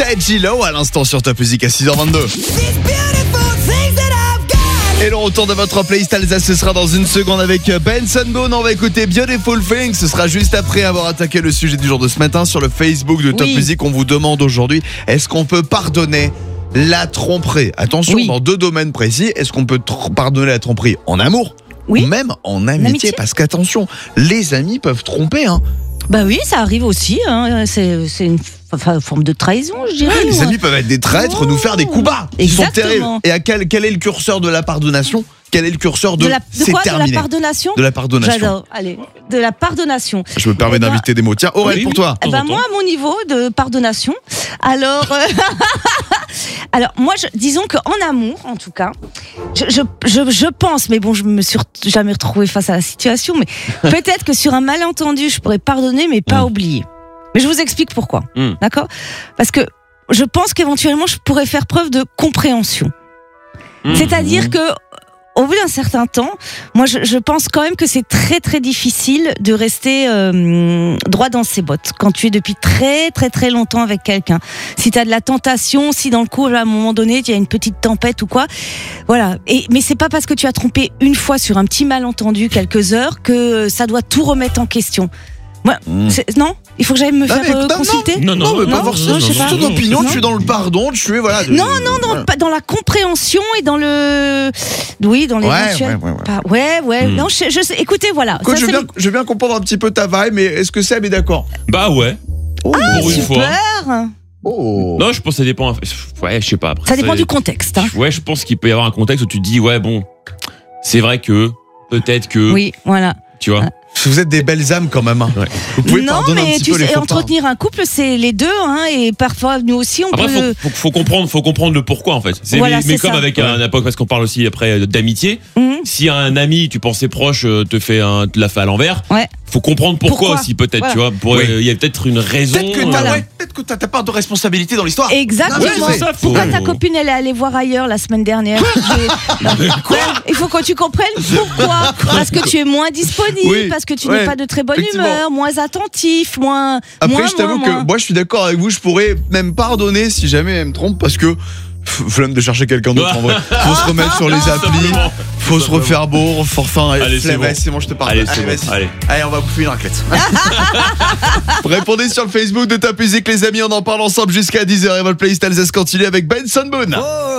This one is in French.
C'était J-Lo à l'instant sur Top Music à 6h22. Et le retour de votre playlist Alsace, ce sera dans une seconde avec Benson Boone. On va écouter Beautiful Things. Ce sera juste après avoir attaqué le sujet du jour de ce matin sur le Facebook de Top Music. On vous demande aujourd'hui, est-ce qu'on peut pardonner la tromperie? Attention, dans deux domaines précis. Est-ce qu'on peut pardonner la tromperie en amour ou même en amitié? Parce qu'attention, les amis peuvent tromper. Bah oui, ça arrive aussi. C'est une forme de trahison, je dirais. Les amis peuvent être des traîtres, nous faire des coups bas. Ils sont terribles. Et quel est le curseur de la pardonnation? Quel est le curseur de c'est terminé? De la pardonnation? De la pardonnation. J'adore. Allez, de la pardonnation. Je me permets d'inviter des mots. Tiens, Aurèle, pour toi. Moi, à mon niveau de pardonnation, alors moi, disons qu'en amour, en tout cas, je pense, mais bon, je me suis jamais retrouvée face à la situation, mais peut-être que sur un malentendu, je pourrais pardonner, mais pas oublier. Mais je vous explique pourquoi. D'accord? Parce que je pense qu'éventuellement, je pourrais faire preuve de compréhension. C'est-à-dire que au bout d'un certain temps, moi je pense quand même que c'est très très difficile de rester droit dans ses bottes quand tu es depuis très très très longtemps avec quelqu'un. Si tu as de la tentation, si dans le couple à un moment donné il y a une petite tempête ou quoi, voilà. Mais c'est pas parce que tu as trompé une fois sur un petit malentendu quelques heures que ça doit tout remettre en question. Non, il faut que j'aille me faire consulter. Non, mais pas forcément. C'est ton opinion. Tu es dans le pardon. Tu es Non, dans la compréhension et dans le. Oui, dans les. Ouais. Non, je sais. Écoutez, voilà. Écoute, je veux bien comprendre un petit peu ta vibe, mais est-ce que Seb est d'accord? Bah ouais. Pour une fois. Non, je pense que ça dépend. Ouais, je sais pas. Après, ça dépend du contexte. Ouais, je pense qu'il peut y avoir un contexte où tu te dis, ouais, bon, c'est vrai que peut-être que. Oui, voilà. Tu vois. Vous êtes des belles âmes quand même. Vous pouvez pardonner un petit peu les faux pas. Entretenir un couple, c'est les deux, et parfois nous aussi on peut. Faut comprendre le pourquoi en fait. Mais comme avec un époque, parce qu'on parle aussi après d'amitié. Si un ami, tu pensais proche, te l'a fait à l'envers. Faut comprendre pourquoi aussi peut-être, tu vois. Il y a peut-être une raison. Peut-être que t'as pas de responsabilité dans l'histoire. Exactement. Pourquoi ta copine elle est allée voir ailleurs la semaine dernière? Quoi? Il faut que tu comprennes pourquoi. Parce que tu es moins disponible, parce que tu n'es pas de très bonne humeur, moins attentif, moins. Après, je t'avoue que moi je suis d'accord avec vous, je pourrais même pardonner si jamais elle me trompe parce que. Flemme de chercher quelqu'un d'autre en vrai. Faut se remettre sur les applis, faut se refaire beau, forfin. Allez, c'est bon, je te parle. Allez, on va bouffer une raclette. Répondez sur le Facebook de Top Music, les amis, on en parle ensemble jusqu'à 10h et votre playlist Alsace continue avec Benson Boone.